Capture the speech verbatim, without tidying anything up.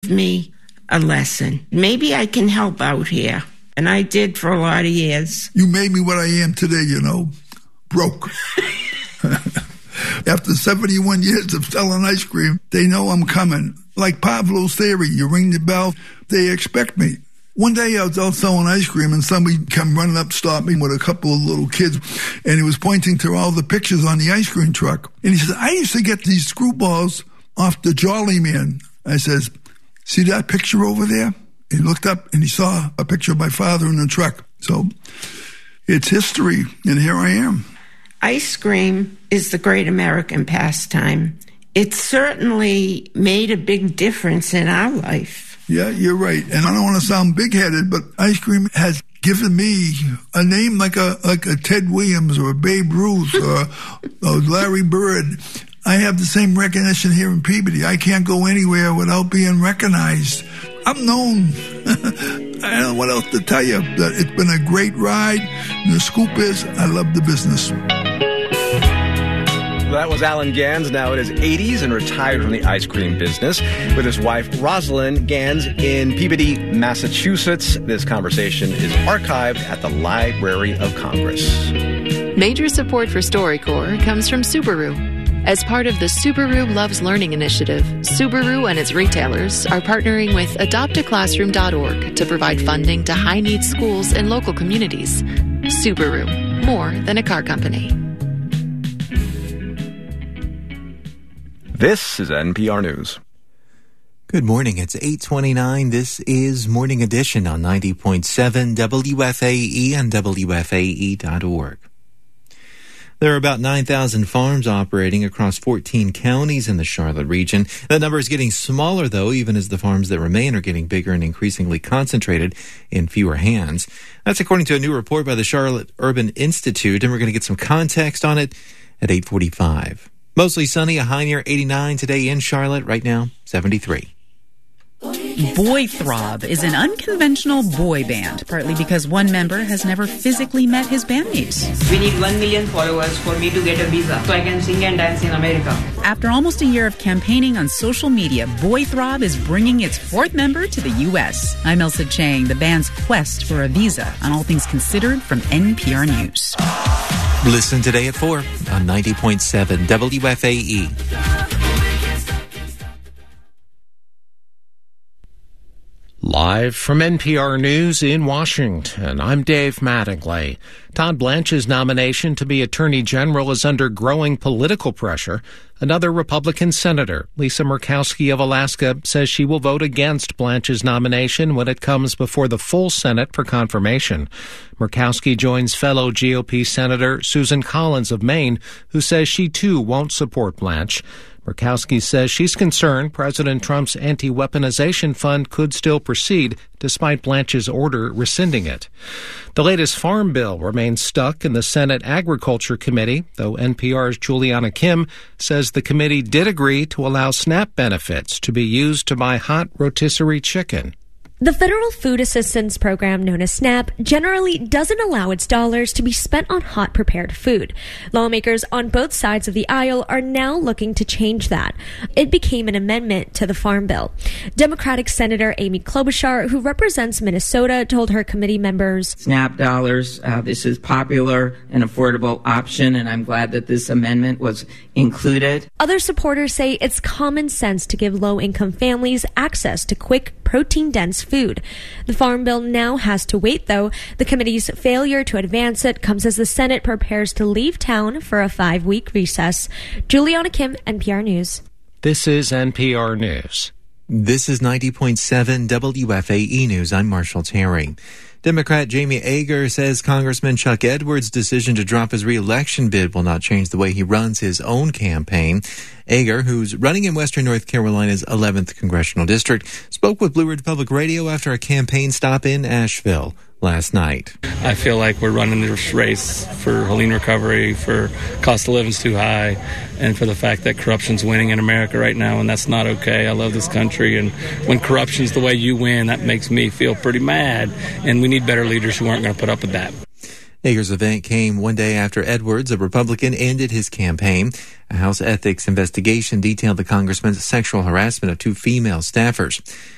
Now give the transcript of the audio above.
gave me a lesson. Maybe I can help out here. And I did for a lot of years. You made me what I am today, you know, broke. After seventy-one years of selling ice cream, they know I'm coming. Like Pavlov's theory, you ring the bell, they expect me. One day I was out selling ice cream and somebody come running up, stopped me with a couple of little kids, and he was pointing to all the pictures on the ice cream truck. And he said, I used to get these screwballs off the Jolly Man. I says, see that picture over there? He looked up and he saw a picture of my father in the truck. So it's history, and here I am. Ice cream is the great American pastime. It certainly made a big difference in our life. Yeah, you're right. And I don't want to sound big-headed, but ice cream has given me a name like a like a Ted Williams or a Babe Ruth or, or Larry Bird. I have the same recognition here in Peabody. I can't go anywhere without being recognized. I'm known. I don't know what else to tell you. It's been a great ride. And the scoop is, I love the business. That was Alan Gans, now in his eighties and retired from the ice cream business, with his wife Rosalind Gans in Peabody, Massachusetts. This conversation is archived at the Library of Congress. Major support for StoryCorps comes from Subaru. As part of the Subaru Loves Learning initiative, Subaru and its retailers are partnering with adopt a classroom dot org to provide funding to high-needs schools in local communities. Subaru, more than a car company. This is N P R News. Good morning. It's eight twenty-nine. This is Morning Edition on ninety point seven W F A E and W F A E dot org. There are about nine thousand farms operating across fourteen counties in the Charlotte region. That number is getting smaller, though, even as the farms that remain are getting bigger and increasingly concentrated in fewer hands. That's according to a new report by the Charlotte Urban Institute, and we're going to get some context on it at eight forty-five. Mostly sunny, a high near eighty-nine today in Charlotte. Right now, seventy-three. Boythrob is an unconventional boy band, partly because one member has never physically met his bandmates. We need one million followers for me to get a visa so I can sing and dance in America. After almost a year of campaigning on social media, Boythrob is bringing its fourth member to the U S. I'm Elsa Chang, the band's quest for a visa on All Things Considered from N P R News. Listen today at four on ninety point seven W F A E. Live from N P R News in Washington, I'm Dave Mattingly. Todd Blanche's nomination to be Attorney General is under growing political pressure. Another Republican senator, Lisa Murkowski of Alaska, says she will vote against Blanche's nomination when it comes before the full Senate for confirmation. Murkowski joins fellow G O P Senator Susan Collins of Maine, who says she too won't support Blanche. Murkowski says she's concerned President Trump's anti-weaponization fund could still proceed despite Blanche's order rescinding it. The latest farm bill remains stuck in the Senate Agriculture Committee, though N P R's Juliana Kim says the committee did agree to allow SNAP benefits to be used to buy hot rotisserie chicken. The Federal Food Assistance Program, known as SNAP, generally doesn't allow its dollars to be spent on hot prepared food. Lawmakers on both sides of the aisle are now looking to change that. It became an amendment to the Farm Bill. Democratic Senator Amy Klobuchar, who represents Minnesota, told her committee members, SNAP dollars, uh, this is popular and affordable option, and I'm glad that this amendment was included. Other supporters say it's common sense to give low-income families access to quick, protein-dense food. The Farm Bill now has to wait, though. The committee's failure to advance it comes as the Senate prepares to leave town for a five-week recess. Juliana Kim, N P R News. This is N P R News. This is ninety point seven W F A E News. I'm Marshall Terry. Democrat Jamie Ager says Congressman Chuck Edwards' decision to drop his re-election bid will not change the way he runs his own campaign. Ager, who's running in Western North Carolina's eleventh Congressional District, spoke with Blue Ridge Public Radio after a campaign stop in Asheville last night. I feel like we're running this race for Helene recovery, for cost of living's too high, and for the fact that corruption's winning in America right now, and that's not okay. I love this country, and when corruption's the way you win, that makes me feel pretty mad, and we need better leaders who aren't going to put up with that. Ager's event came one day after Edwards, a Republican, ended his campaign. A House ethics investigation detailed the congressman's sexual harassment of two female staffers.